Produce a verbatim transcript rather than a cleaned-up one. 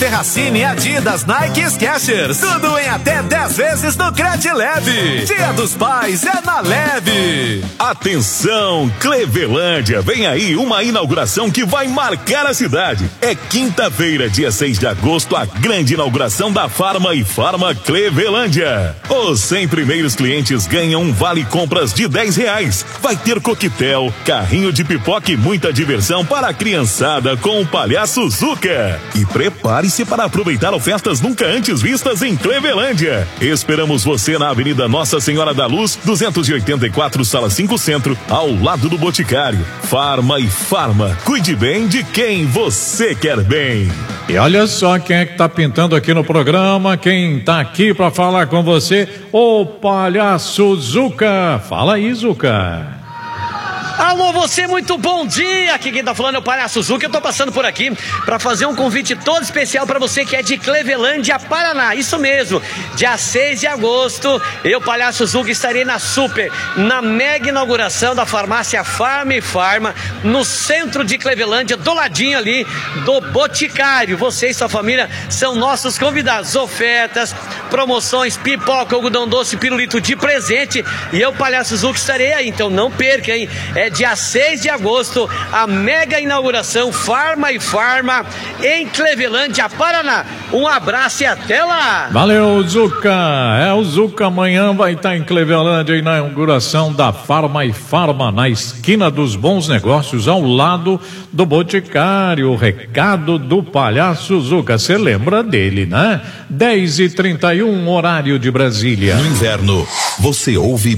Racine, Adidas, Nike, Skechers. Tudo em até dez vezes no Cred Leve. Dia dos Pais é na Leve. Atenção, Clevelândia, vem aí uma inauguração que vai marcar a cidade. É quinta-feira, dia seis de agosto, a grande inauguração da Farma e Farma Clevelândia. Os cem primeiros clientes ganham um vale compras de dez reais. Vai ter coquetel, carrinho de pipoca e muita diversão para a criançada com o Palhaço Zuca. E prepare-se para aproveitar ofertas nunca antes vistas em Clevelândia. Esperamos você na Avenida Nossa Senhora da Luz, duzentos e oitenta e quatro, Sala cinco Centro, ao lado do Boticário. Farma e Farma, cuide bem de quem você quer bem. E olha só quem é que tá pintando aqui no programa, quem tá aqui para falar com você, o Palhaço Zuca. Fala aí, Zuca. Alô, você, muito bom dia. Aqui quem tá falando é o Palhaço Zuca. Eu tô passando por aqui para fazer um convite todo especial para você que é de Clevelândia, Paraná. Isso mesmo, dia seis de agosto, eu, Palhaço Zuca, estarei na Super, na mega inauguração da farmácia Farma e Farma, no centro de Clevelândia, do ladinho ali do Boticário. Você e sua família são nossos convidados. Ofertas, promoções, pipoca, algodão doce, pirulito de presente. E eu, Palhaço Zuca, estarei aí, então não perca, hein? É dia seis de agosto, a mega inauguração Farma e Farma em Clevelândia, Paraná. Um abraço e até lá. Valeu, Zuca. É, o Zuca amanhã vai estar em Clevelândia na inauguração da Farma e Farma, na esquina dos Bons Negócios, ao lado do Boticário. O recado do Palhaço Zuca. Você lembra dele, né? dez e trinta e um, horário de Brasília. No inverno, você ouve